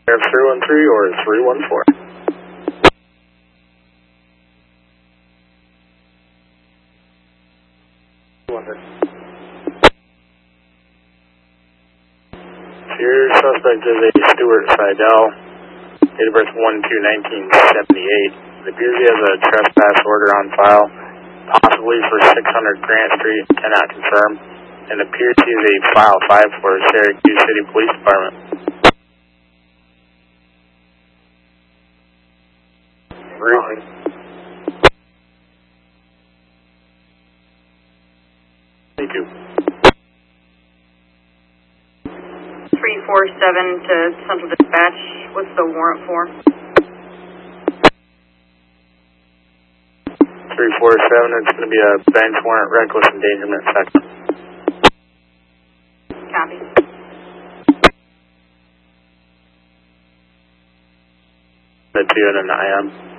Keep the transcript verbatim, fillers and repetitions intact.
three one three or three one four. Your suspect is a Stuart Seidel, date of birth one two nineteen seventy-eight. It appears he has a trespass order on file, possibly for six hundred Grant Street, cannot confirm, and appears he is a file five for Syracuse City Police Department. Really? Thank you. three four seven to Central Dispatch. What's the warrant for? three four seven, it's going to be a bench warrant, reckless endangerment section. Copy. The two and an I M.